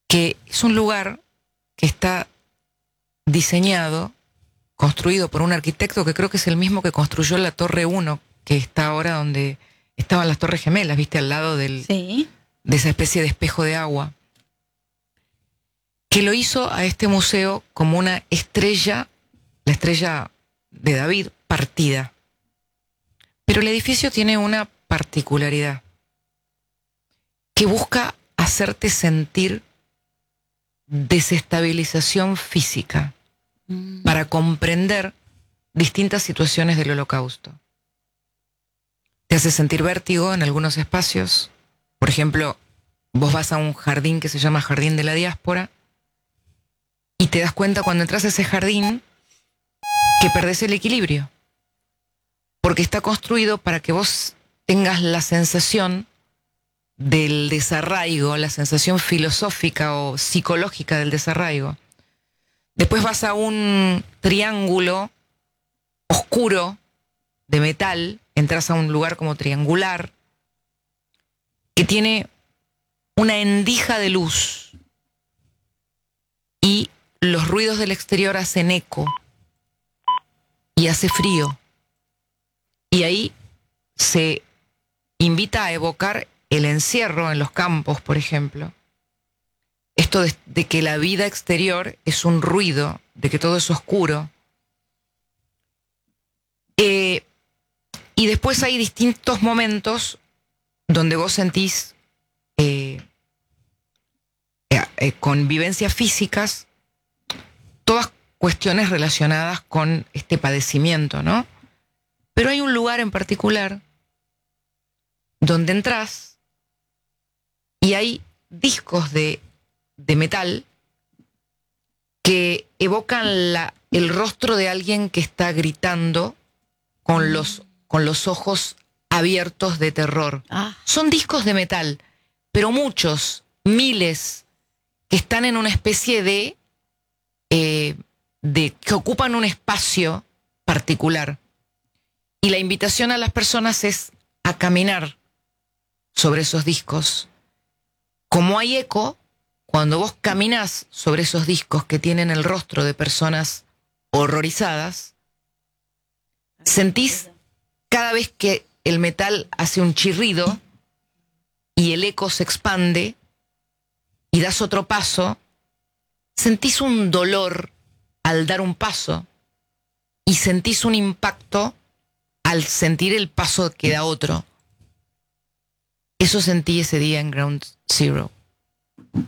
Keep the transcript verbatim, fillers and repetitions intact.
que es un lugar que está diseñado, construido por un arquitecto que creo que es el mismo que construyó la Torre uno, que está ahora donde estaban las Torres Gemelas, viste, al lado del, Sí. de esa especie de espejo de agua, que lo hizo a este museo como una estrella, la estrella de David, partida. Pero el edificio tiene una particularidad, que busca hacerte sentir desestabilización física mm. para comprender distintas situaciones del Holocausto. Te hace sentir vértigo en algunos espacios. Por ejemplo, vos vas a un jardín que se llama Jardín de la Diáspora y te das cuenta cuando entras a ese jardín que perdés el equilibrio, porque está construido para que vos tengas la sensación del desarraigo, la sensación filosófica o psicológica del desarraigo. Después vas a un triángulo oscuro de metal, entras a un lugar como triangular, que tiene una endija de luz y los ruidos del exterior hacen eco y hace frío. Y ahí se invita a evocar el encierro en los campos, por ejemplo. Esto de, de que la vida exterior es un ruido, de que todo es oscuro. Eh, y después hay distintos momentos donde vos sentís eh, eh, eh, con vivencias físicas, todas cuestiones relacionadas con este padecimiento, ¿no? Pero hay un lugar en particular donde entras y hay discos de, de metal que evocan la, el rostro de alguien que está gritando con los, con los ojos abiertos de terror. Ah. Son discos de metal, pero muchos, miles, que están en una especie de, eh, de que ocupan un espacio particular. Y la invitación a las personas es a caminar sobre esos discos. Como hay eco, cuando vos caminás sobre esos discos que tienen el rostro de personas horrorizadas, sentís cada vez que el metal hace un chirrido y el eco se expande y das otro paso, sentís un dolor al dar un paso y sentís un impacto al sentir el paso que da otro. Eso sentí ese día en Ground Zero.